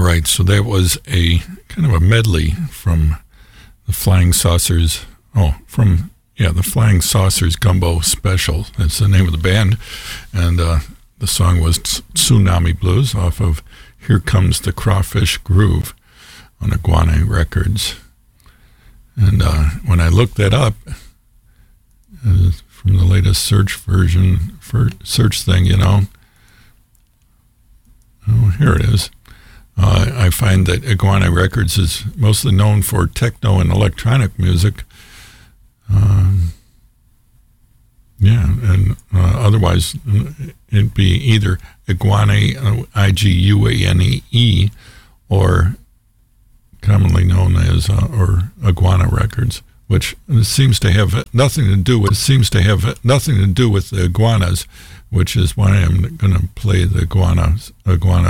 right, so that was a kind of a medley from the Flying Saucers. The Flying Saucers Gumbo Special. That's the name of the band. And the song was Tsunami Blues off of Here Comes the Crawfish Groove on Iguana Records. And when I looked that up, from the latest search thing, here it is. I find that Iguana Records is mostly known for techno and electronic music. Otherwise it'd be either Iguana, Iguane, or commonly known as or Iguana Records, which seems to have nothing to do with the iguanas, which is why I'm going to play the iguana